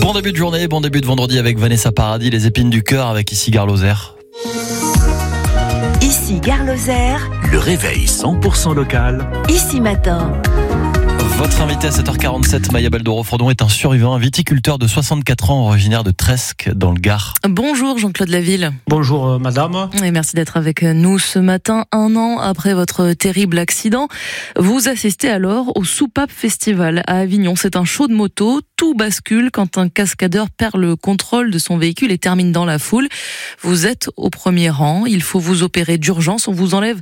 Bon début de journée, bon début de vendredi avec Vanessa Paradis, les épines du cœur avec ici Gare Lozère. Ici Gare Lozère, le réveil 100% local. Ici Matin. Votre invité à 7h47, Maya Baldoro-Frodon, est un survivant, un viticulteur de 64 ans, originaire de Tresques, dans le Gard. Bonjour Jean-Claude Laville. Bonjour madame. Et merci d'être avec nous ce matin, 1 an après votre terrible accident. Vous assistez alors au Soupape Festival à Avignon. C'est un show de moto, tout bascule quand un cascadeur perd le contrôle de son véhicule et termine dans la foule. Vous êtes au premier rang, il faut vous opérer d'urgence, on vous enlève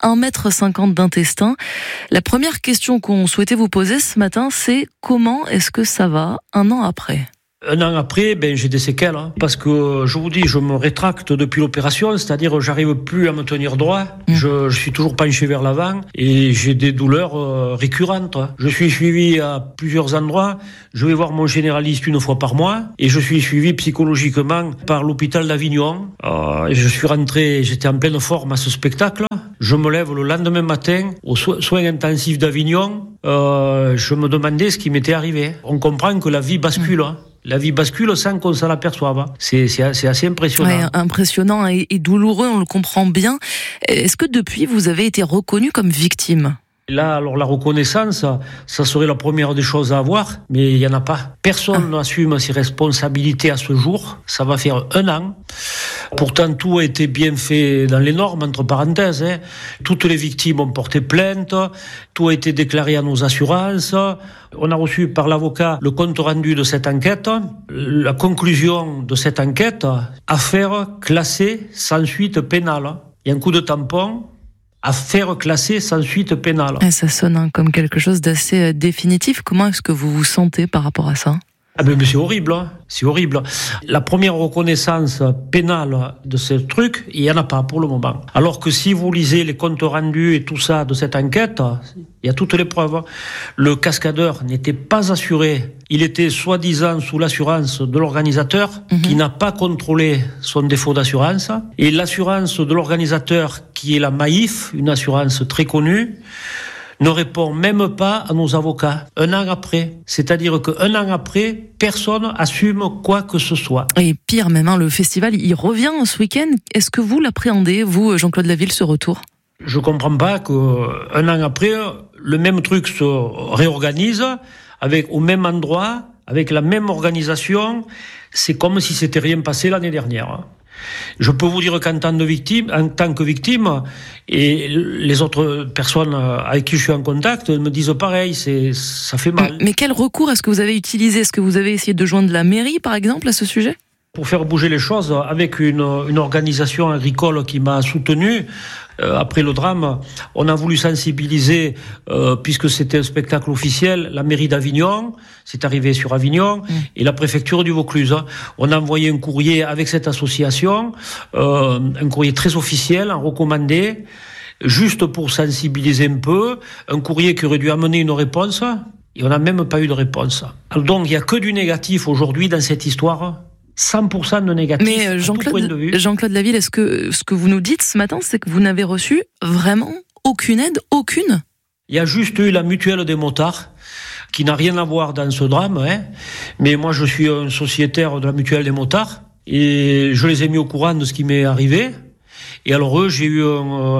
1,50 m d'intestin. La première question qu'on souhaitait vous poser ce matin, c'est comment est-ce que ça va 1 an après ? 1 an après, j'ai des séquelles, parce que je vous dis, je me rétracte depuis l'opération, c'est-à-dire j'arrive plus à me tenir droit, je suis toujours penché vers l'avant et j'ai des douleurs récurrentes. Je suis suivi à plusieurs endroits, je vais voir mon généraliste 1 fois par mois et je suis suivi psychologiquement par l'hôpital d'Avignon. Je suis rentré, j'étais en pleine forme à ce spectacle. Je me lève le lendemain matin aux soins intensifs d'Avignon. Je me demandais ce qui m'était arrivé. On comprend que la vie bascule. La vie bascule sans qu'on s'en aperçoive. C'est assez impressionnant. Ouais, impressionnant et douloureux, on le comprend bien. Est-ce que depuis, vous avez été reconnu comme victime ? Là, alors la reconnaissance, ça serait la première des choses à avoir, mais il n'y en a pas. Personne n'assume ses responsabilités à ce jour. Ça va faire 1 an. Pourtant, tout a été bien fait dans les normes, entre parenthèses. Toutes les victimes ont porté plainte, tout a été déclaré à nos assurances. On a reçu par l'avocat le compte rendu de cette enquête. La conclusion de cette enquête, affaire classée sans suite pénale. Il y a un coup de tampon. Affaire classée sans suite pénale. Et ça sonne comme quelque chose d'assez définitif. Comment est-ce que vous vous sentez par rapport à ça ? Mais c'est horrible, c'est horrible. La première reconnaissance pénale de ce truc, il n'y en a pas pour le moment. Alors que si vous lisez les comptes rendus et tout ça de cette enquête, il y a toutes les preuves. Le cascadeur n'était pas assuré. Il était soi-disant sous l'assurance de l'organisateur qui n'a pas contrôlé son défaut d'assurance. Et l'assurance de l'organisateur, qui est la Maïf, une assurance très connue, ne répond même pas à nos avocats 1 an après. C'est-à-dire qu'1 an après, personne assume quoi que ce soit. Et pire même, le festival, il revient ce week-end. Est-ce que vous l'appréhendez, vous, Jean-Claude Laville, ce retour ? Je comprends pas qu'1 an après, le même truc se réorganise, au même endroit, avec la même organisation. C'est comme si c'était rien passé l'année dernière. Je peux vous dire qu'en tant que victime, et les autres personnes avec qui je suis en contact me disent pareil, ça fait mal. Mais quel recours est-ce que vous avez utilisé ? Est-ce que vous avez essayé de joindre la mairie, par exemple, à ce sujet ? Pour faire bouger les choses, avec une organisation agricole qui m'a soutenu, après le drame, on a voulu sensibiliser, puisque c'était un spectacle officiel, la mairie d'Avignon, c'est arrivé sur Avignon, et la préfecture du Vaucluse. On a envoyé un courrier avec cette association, un courrier très officiel, en recommandé, juste pour sensibiliser un peu, un courrier qui aurait dû amener une réponse, et on n'a même pas eu de réponse. Alors donc, il n'y a que du négatif aujourd'hui dans cette histoire. 100% de négatif. Mais Jean-Claude Laville, est-ce que ce que vous nous dites ce matin, c'est que vous n'avez reçu vraiment aucune aide, aucune ? Il y a juste eu la mutuelle des motards, qui n'a rien à voir dans ce drame, mais moi je suis un sociétaire de la mutuelle des motards, et je les ai mis au courant de ce qui m'est arrivé. Et alors eux, j'ai eu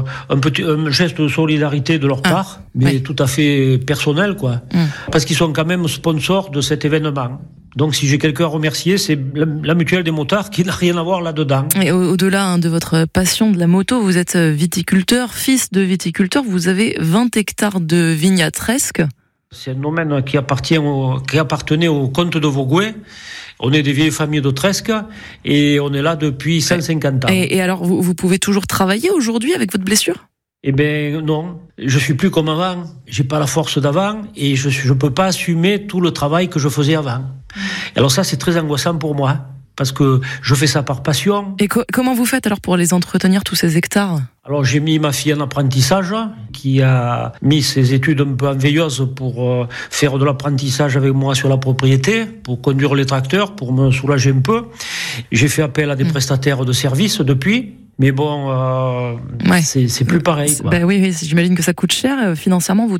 un geste de solidarité de leur part, mais tout à fait personnel, parce qu'ils sont quand même sponsors de cet événement. Donc si j'ai quelqu'un à remercier, c'est la mutuelle des motards qui n'a rien à voir là-dedans. Et au-delà de votre passion de la moto, vous êtes viticulteur, fils de viticulteur, vous avez 20 hectares de vignes à Tresques. C'est un domaine qui appartenait au comte de Vogüé. On est des vieilles familles de Tresques et on est là depuis 150 ans. Et alors, vous pouvez toujours travailler aujourd'hui avec votre blessure ? Non, je suis plus comme avant. J'ai pas la force d'avant et je peux pas assumer tout le travail que je faisais avant. Alors ça, c'est très angoissant pour moi parce que je fais ça par passion. Et comment vous faites alors pour les entretenir, tous ces hectares ? Alors j'ai mis ma fille en apprentissage, qui a mis ses études un peu en veilleuse pour faire de l'apprentissage avec moi sur la propriété, pour conduire les tracteurs, pour me soulager un peu. J'ai fait appel à des prestataires de services depuis. Mais bon, c'est plus pareil. Oui, j'imagine que ça coûte cher. Financièrement, vous tenez le coup ?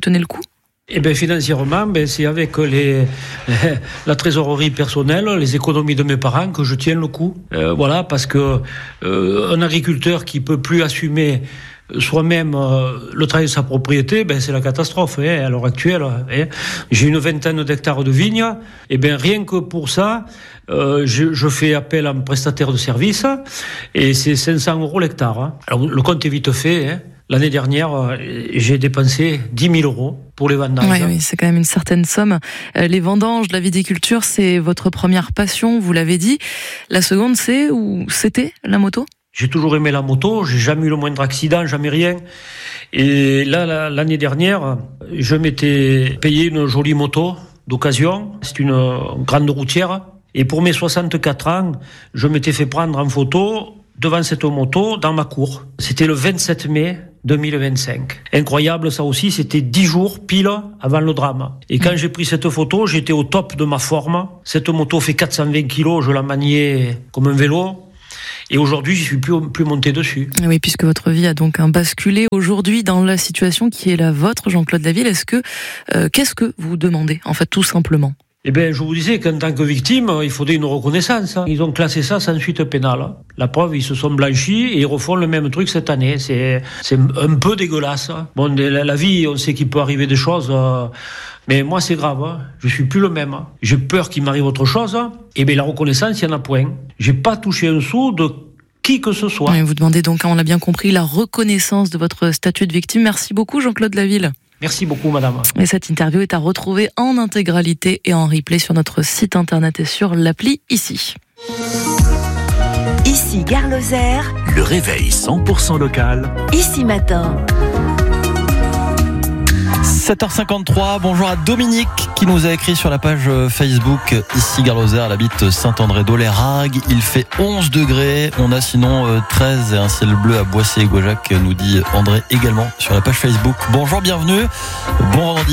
Eh bien, financièrement, c'est avec la trésorerie personnelle, les économies de mes parents que je tiens le coup. Voilà, parce que un agriculteur qui peut plus assumer soi-même le travail de sa propriété, c'est la catastrophe à l'heure actuelle. J'ai une 20aine d'hectares de vignes, et rien que pour ça, je fais appel à un prestataire de service, et c'est 500 € l'hectare. Alors, le compte est vite fait. L'année dernière, j'ai dépensé 10 000 € pour les vendanges. Oui, c'est quand même une certaine somme. Les vendanges, la viticulture, c'est votre première passion, vous l'avez dit. La seconde, c'était la moto ? J'ai toujours aimé la moto, j'ai jamais eu le moindre accident, jamais rien. Et là, l'année dernière, je m'étais payé une jolie moto d'occasion. C'est une grande routière. Et pour mes 64 ans, je m'étais fait prendre en photo devant cette moto dans ma cour. C'était le 27 mai 2025. Incroyable, ça aussi, c'était 10 jours pile avant le drame. Et quand j'ai pris cette photo, j'étais au top de ma forme. Cette moto fait 420 kilos, je la maniais comme un vélo. Et aujourd'hui, je suis plus monté dessus. Oui, puisque votre vie a donc basculé aujourd'hui dans la situation qui est la vôtre, Jean-Claude Laville. Qu'est-ce que vous demandez, en fait, tout simplement ? Je vous disais qu'en tant que victime, il faudrait une reconnaissance. Ils ont classé ça sans suite pénale. La preuve, ils se sont blanchis et ils refont le même truc cette année. C'est un peu dégueulasse. Bon, la vie, on sait qu'il peut arriver des choses, mais moi, c'est grave. Je suis plus le même. J'ai peur qu'il m'arrive autre chose. Et la reconnaissance, il n'y en a point. J'ai pas touché un sou de qui que ce soit. Oui, vous demandez donc, on l'a bien compris, la reconnaissance de votre statut de victime. Merci beaucoup, Jean-Claude Laville. Merci beaucoup, madame. Et cette interview est à retrouver en intégralité et en replay sur notre site internet et sur l'appli ici. Ici Gare Lozère. Le réveil 100% local. Ici Matin. 7h53, bonjour à Dominique qui nous a écrit sur la page Facebook ici Gare Lozère, elle habite Saint-André-d'Olérague, il fait 11 degrés, on a sinon 13 et un ciel bleu à Boissy et Gouajac, nous dit André également sur la page Facebook. Bonjour, bienvenue, bon vendredi.